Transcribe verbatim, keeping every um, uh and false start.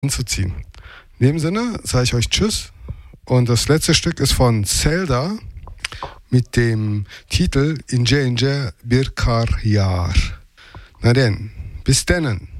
anzuziehen. In dem Sinne sage ich euch Tschüss. Und das letzte Stück ist von Zelda mit dem Titel Ince İnce Bir Kar Yağar. Na denn, bis denen.